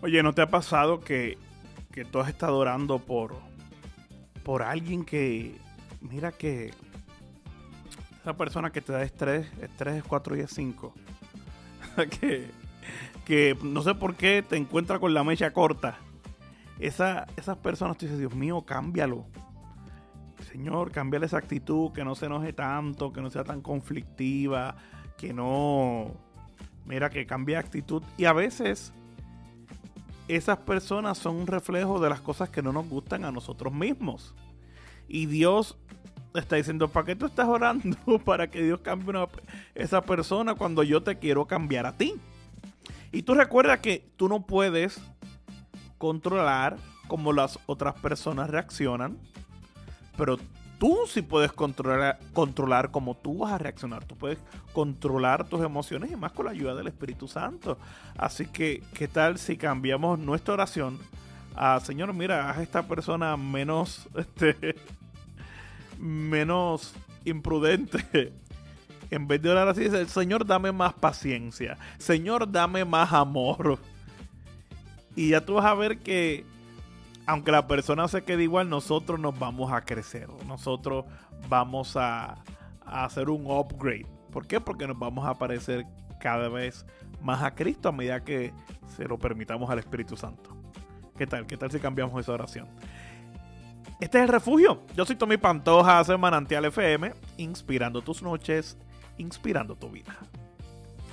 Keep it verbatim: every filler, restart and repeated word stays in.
Oye, ¿no te ha pasado que, que tú has estado orando por, por alguien que, mira que esa persona que te da estrés, estrés es cuatro y es cinco? que, que no sé por qué te encuentra con la mecha corta. Esa, esas personas, tú dices, Dios mío, cámbialo. Señor, cámbiale esa actitud, que no se enoje tanto, que no sea tan conflictiva, que no... Mira, que cambie actitud. Y a veces esas personas son un reflejo de las cosas que no nos gustan a nosotros mismos. Y Dios está diciendo, ¿para qué tú estás orando? Para que Dios cambie una, esa persona cuando yo te quiero cambiar a ti. Y tú recuerda que tú no puedes controlar cómo las otras personas reaccionan, pero tú sí puedes controlar, controlar cómo tú vas a reaccionar. Tú puedes controlar tus emociones y más con la ayuda del Espíritu Santo. Así que, ¿qué tal si cambiamos nuestra oración a, Señor, mira, haz a esta persona menos, este, menos imprudente? En vez de orar así, dice, Señor, dame más paciencia. Señor, dame más amor. Y ya tú vas a ver que aunque la persona se quede igual, nosotros nos vamos a crecer. Nosotros vamos a, a hacer un upgrade. ¿Por qué? Porque nos vamos a parecer cada vez más a Cristo a medida que se lo permitamos al Espíritu Santo. ¿Qué tal? ¿Qué tal si cambiamos esa oración? Este es El Refugio. Yo soy Tommy Pantoja, hace Manantial F M, inspirando tus noches, inspirando tu vida.